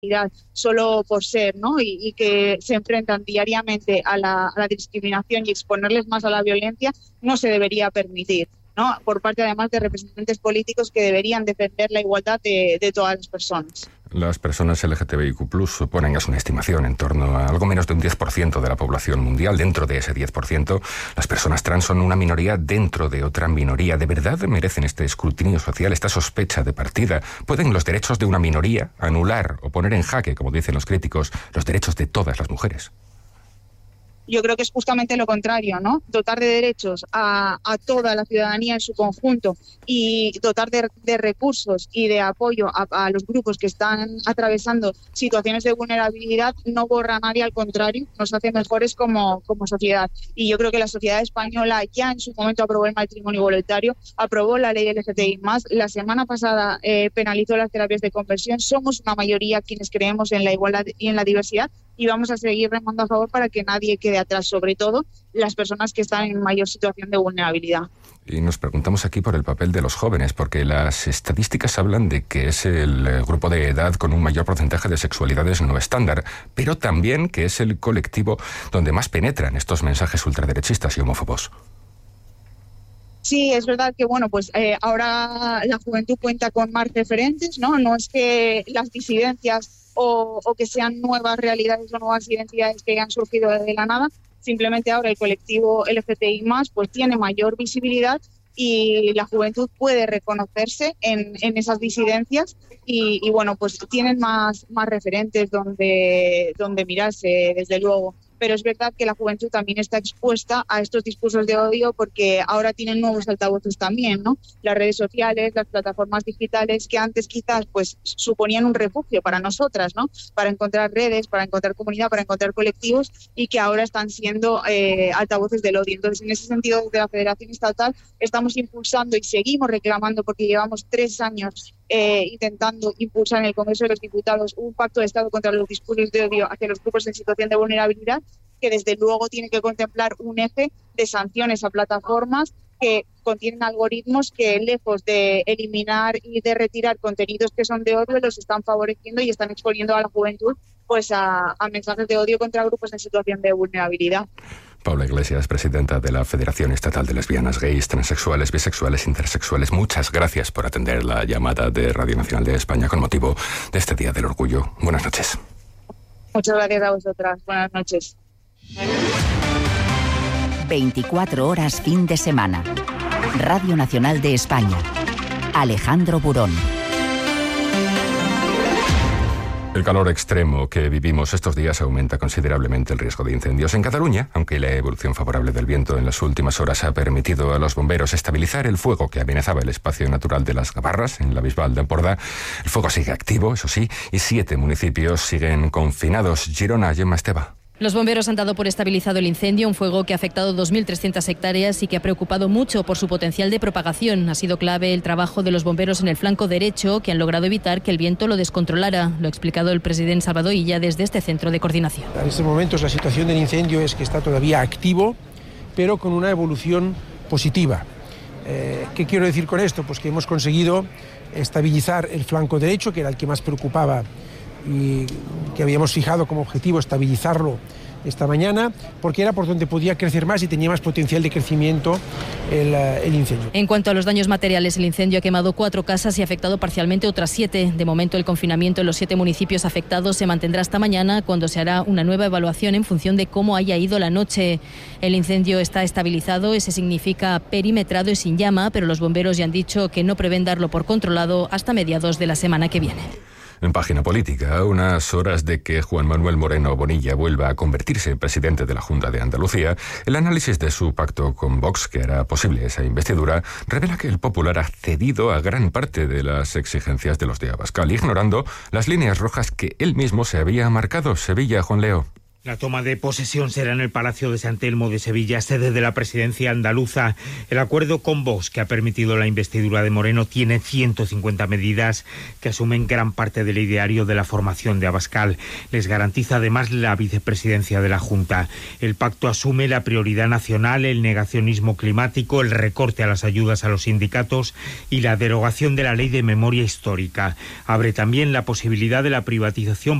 solo por ser, ¿no? Y que se enfrentan diariamente a la discriminación y exponerles más a la violencia, no se debería permitir, ¿no? Por parte además de representantes políticos que deberían defender la igualdad de todas las personas. Las personas LGTBIQ+ suponen, es una estimación, en torno a algo menos de un 10% de la población mundial. Dentro de ese 10%, las personas trans son una minoría dentro de otra minoría. ¿De verdad merecen este escrutinio social, esta sospecha de partida? ¿Pueden los derechos de una minoría anular o poner en jaque, como dicen los críticos, los derechos de todas las mujeres? Yo creo que es justamente lo contrario, ¿no? Dotar de derechos a toda la ciudadanía en su conjunto y dotar de recursos y de apoyo a los grupos que están atravesando situaciones de vulnerabilidad no borra a nadie, al contrario, nos hace mejores como sociedad. Y yo creo que la sociedad española ya en su momento aprobó el matrimonio voluntario, aprobó la ley LGTBI+, la semana pasada penalizó las terapias de conversión. Somos una mayoría quienes creemos en la igualdad y en la diversidad, y vamos a seguir remando a favor para que nadie quede atrás, sobre todo las personas que están en mayor situación de vulnerabilidad. Y nos preguntamos aquí por el papel de los jóvenes, porque las estadísticas hablan de que es el grupo de edad con un mayor porcentaje de sexualidades no estándar, pero también que es el colectivo donde más penetran estos mensajes ultraderechistas y homófobos. Sí, es verdad que ahora la juventud cuenta con más referentes, ¿no? No es que las disidencias o que sean nuevas realidades o nuevas identidades que hayan surgido de la nada, simplemente ahora el colectivo LGTBI+, pues tiene mayor visibilidad y la juventud puede reconocerse en esas disidencias y pues tienen más referentes donde mirarse, desde luego. Pero es verdad que la juventud también está expuesta a estos discursos de odio porque ahora tienen nuevos altavoces también, ¿no? Las redes sociales, las plataformas digitales que antes quizás pues suponían un refugio para nosotras, ¿no? Para encontrar redes, para encontrar comunidad, para encontrar colectivos y que ahora están siendo altavoces del odio. Entonces, en ese sentido, desde la Federación Estatal estamos impulsando y seguimos reclamando, porque llevamos 3 años intentando impulsar en el Congreso de los Diputados un pacto de Estado contra los discursos de odio hacia los grupos en situación de vulnerabilidad, que desde luego tiene que contemplar un eje de sanciones a plataformas que contienen algoritmos que, lejos de eliminar y de retirar contenidos que son de odio, los están favoreciendo y están exponiendo a la juventud pues a mensajes de odio contra grupos en situación de vulnerabilidad. Paula Iglesias, presidenta de la Federación Estatal de Lesbianas, Gays, Transexuales, Bisexuales, Intersexuales, muchas gracias por atender la llamada de Radio Nacional de España con motivo de este Día del Orgullo. Buenas noches. Muchas gracias a vosotras. Buenas noches. 24 horas fin de semana. Radio Nacional de España. Alejandro Burón. El calor extremo que vivimos estos días aumenta considerablemente el riesgo de incendios en Cataluña, aunque la evolución favorable del viento en las últimas horas ha permitido a los bomberos estabilizar el fuego que amenazaba el espacio natural de las Gavarras, en la Bisbal de Empordà. El fuego sigue activo, eso sí, y 7 municipios siguen confinados. Girona, Gemma Esteva. Los bomberos han dado por estabilizado el incendio, un fuego que ha afectado 2.300 hectáreas y que ha preocupado mucho por su potencial de propagación. Ha sido clave el trabajo de los bomberos en el flanco derecho, que han logrado evitar que el viento lo descontrolara. Lo ha explicado el presidente Salvador Illa desde este centro de coordinación. En estos momentos la situación del incendio es que está todavía activo, pero con una evolución positiva. ¿Qué quiero decir con esto? Pues que hemos conseguido estabilizar el flanco derecho, que era el que más preocupaba y que habíamos fijado como objetivo estabilizarlo esta mañana, porque era por donde podía crecer más y tenía más potencial de crecimiento el incendio. En cuanto a los daños materiales, el incendio ha quemado 4 casas y ha afectado parcialmente otras 7. De momento, el confinamiento en los 7 municipios afectados se mantendrá hasta mañana, cuando se hará una nueva evaluación en función de cómo haya ido la noche. El incendio está estabilizado, eso significa perimetrado y sin llama, pero los bomberos ya han dicho que no prevén darlo por controlado hasta mediados de la semana que viene. En página política, a unas horas de que Juan Manuel Moreno Bonilla vuelva a convertirse en presidente de la Junta de Andalucía, el análisis de su pacto con Vox, que hará posible esa investidura, revela que el Popular ha cedido a gran parte de las exigencias de los de Abascal, ignorando las líneas rojas que él mismo se había marcado. Sevilla, Juan Leo. La toma de posesión será en el Palacio de San Telmo de Sevilla, sede de la presidencia andaluza. El acuerdo con Vox, que ha permitido la investidura de Moreno, tiene 150 medidas que asumen gran parte del ideario de la formación de Abascal. Les garantiza además la vicepresidencia de la Junta. El pacto asume la prioridad nacional, el negacionismo climático, el recorte a las ayudas a los sindicatos y la derogación de la ley de memoria histórica. Abre también la posibilidad de la privatización